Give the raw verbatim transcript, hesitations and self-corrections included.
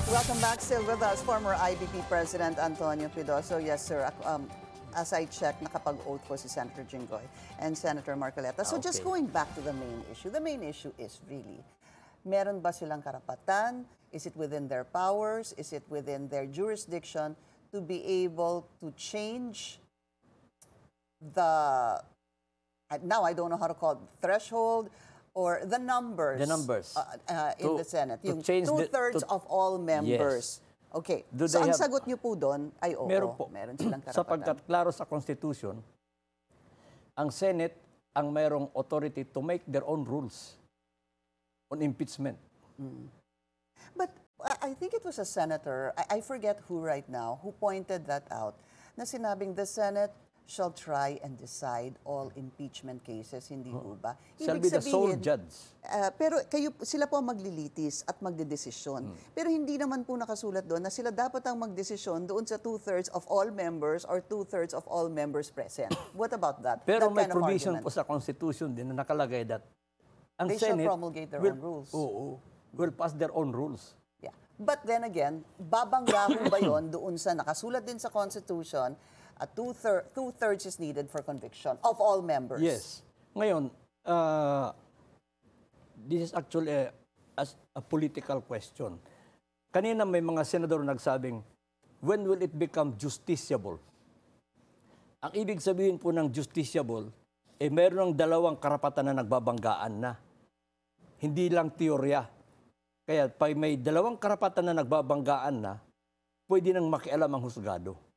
Welcome back. Still with us, former I B P President Antonio Pidoso. Yes, sir. Um, as I check, nakapag-oath po si Senator Jinggoy and Senator Marcoleta. So Ah, just okay. going back to the main issue. The main issue is really, meron ba silang karapatan? Is it within their powers? Is it within their jurisdiction to be able to change the, now I don't know how to call it, threshold or the numbers, The numbers. uh, uh, in To- the Senate. to Yung change the- two-thirds to- of all members. Okay. Do So they ang have- sagot niyo po doon ay oo, Meron po. meron silang karapatan. Sapagkat klaro sa Constitution, ang Senate ang mayroong authority to make their own rules on impeachment. But I I think it was a senator, I, I forget who right now, who pointed that out, na sinabing the Senate shall try and decide all impeachment cases, hindi po ba? Shall Ibig be the sole sabihin, judge. ah, pero kayo, sila po ang maglilitis at magdedesisyon. Hmm. Pero hindi naman po nakasulat doon na sila dapat ang magdesisyon doon sa two-thirds of all members or two-thirds of all members present. What about that? Pero That may kind of provision argument. po sa Constitution din na nakalagay that ang They shall Senate promulgate their will, own rules. Oo, will pass their own rules. Yeah. But then again, babangga ho ba yun doon sa nakasulat din sa Constitution, at two-thir- two-thirds is needed for conviction of all members? Yes. Ngayon, uh, this is actually a, as a political question. Kanina may mga senador nagsabing, when will it become justiciable? Ang ibig sabihin po ng justiciable, eh meron ng dalawang karapatan na nagbabanggaan na. Hindi lang teorya. Kaya pag may dalawang karapatan na nagbabanggaan na, pwede nang makialam ang husgado.